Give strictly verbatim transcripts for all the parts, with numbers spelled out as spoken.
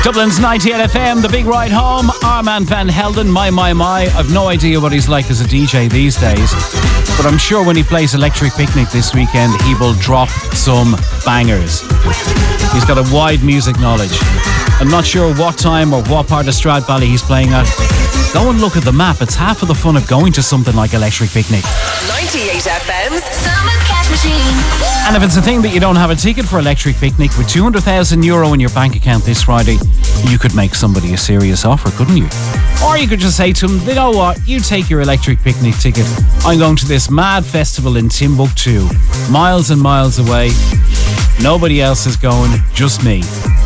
Dublin's ninety-eight F M, the big ride home. Armand van Helden, my, my, my. I've no idea what he's like as a D J these days, but I'm sure when he plays Electric Picnic this weekend, he will drop some bangers. He's got a wide music knowledge. I'm not sure what time or what part of Stradbally he's playing at. Go and look at the map. It's half of the fun of going to something like Electric Picnic. ninety-eight F M's Summer Cash Machine. And if it's a thing that you don't have a ticket for Electric Picnic, with two hundred thousand euro in your bank account this Friday, you could make somebody a serious offer, couldn't you? Or you could just say to them, you know what, you take your Electric Picnic ticket. I'm going to this mad festival in Timbuktu, miles and miles away. Nobody else is going, just me.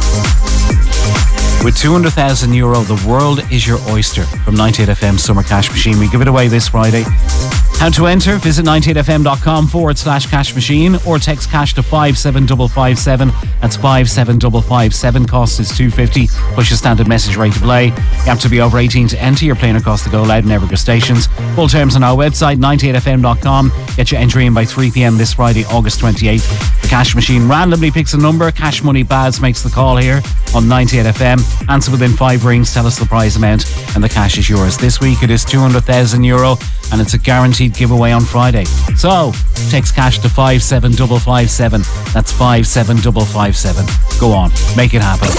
With two hundred thousand euro, the world is your oyster from ninety-eight F M Summer Cash Machine. We give it away this Friday. How to enter? Visit ninety-eight f m dot com forward slash cash machine or text cash to five seven five five seven. That's five seven five five seven. Cost is two fifty. Push a standard message rate to play. You have to be over eighteen to enter. You're playing across the Go Loud and Evergo stations. Full terms on our website, ninety-eight f m dot com. Get your entry in by three p.m. this Friday, August twenty-eighth. The Cash Machine randomly picks a number. Cash Money Bads makes the call here on ninety-eight F M. Answer within five rings. Tell us the prize amount and the cash is yours. This week it is two hundred thousand euro and it's a guaranteed giveaway on Friday. So, text cash to five seven five five seven. That's five seven five five seven. Go on, make it happen.